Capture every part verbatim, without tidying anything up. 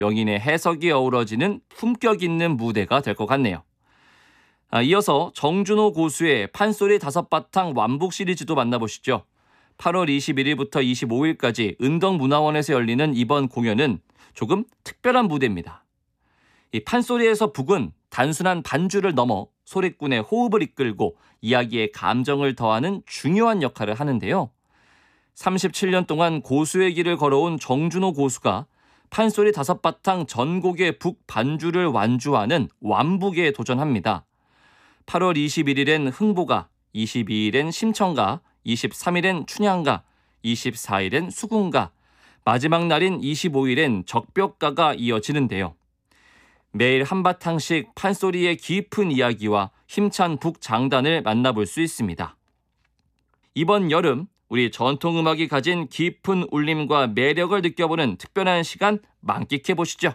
명인의 해석이 어우러지는 품격 있는 무대가 될 것 같네요. 아, 이어서 정준호 고수의 판소리 다섯 바탕 완북 시리즈도 만나보시죠. 팔월 이십일일부터 이십오일까지 은덕문화원에서 열리는 이번 공연은 조금 특별한 무대입니다. 이 판소리에서 북은 단순한 반주를 넘어 소리꾼의 호흡을 이끌고 이야기에 감정을 더하는 중요한 역할을 하는데요. 삼십칠년 동안 고수의 길을 걸어온 정준호 고수가 판소리 다섯 바탕 전곡의 북 반주를 완주하는 완북에 도전합니다. 팔월 이십일일엔 흥보가, 이십이일엔 심청가, 이십삼일엔 춘향가, 이십사일엔 수궁가, 마지막 날인 이십오일엔 적벽가가 이어지는데요. 매일 한바탕씩 판소리의 깊은 이야기와 힘찬 북장단을 만나볼 수 있습니다. 이번 여름 우리 전통음악이 가진 깊은 울림과 매력을 느껴보는 특별한 시간 만끽해보시죠.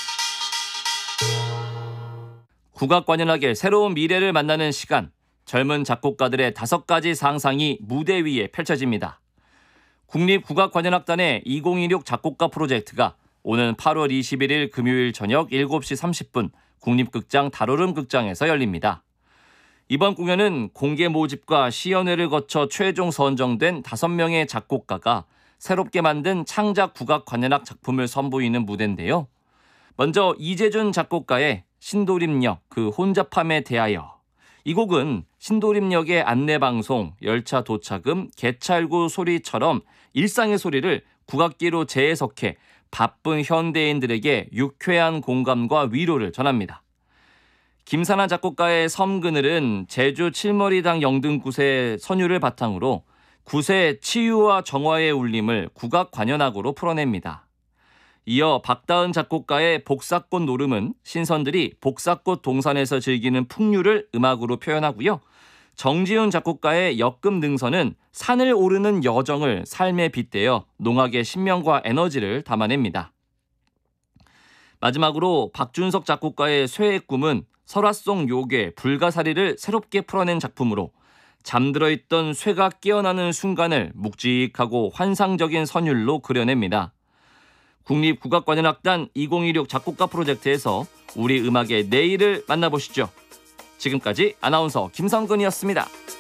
국악관현악의 새로운 미래를 만나는 시간, 젊은 작곡가들의 다섯 가지 상상이 무대 위에 펼쳐집니다. 국립국악관현악단의 이천이십육 작곡가 프로젝트가 오는 팔월 이십일일 금요일 저녁 일곱시 삼십분 국립극장 달오름극장에서 열립니다. 이번 공연은 공개 모집과 시연회를 거쳐 최종 선정된 다섯 명의 작곡가가 새롭게 만든 창작 국악 관현악 작품을 선보이는 무대인데요. 먼저 이재준 작곡가의 신도림역 그 혼잡함에 대하여. 이 곡은 신도림역의 안내방송, 열차 도착음, 개찰구 소리처럼 일상의 소리를 국악기로 재해석해 바쁜 현대인들에게 유쾌한 공감과 위로를 전합니다. 김산아 작곡가의 섬그늘은 제주 칠머리당 영등구세 선율을 바탕으로 구세 치유와 정화의 울림을 국악 관현악으로 풀어냅니다. 이어 박다은 작곡가의 복사꽃 노름은 신선들이 복사꽃 동산에서 즐기는 풍류를 음악으로 표현하고요. 정지훈 작곡가의 역금 능선은 산을 오르는 여정을 삶에 빗대어 농악의 신명과 에너지를 담아냅니다. 마지막으로 박준석 작곡가의 쇠의 꿈은 설화송 요괴 불가사리를 새롭게 풀어낸 작품으로 잠들어 있던 쇠가 깨어나는 순간을 묵직하고 환상적인 선율로 그려냅니다. 국립국악관현악단 이천이십육 작곡가 프로젝트에서 우리 음악의 내일을 만나보시죠. 지금까지 아나운서 김성근이었습니다.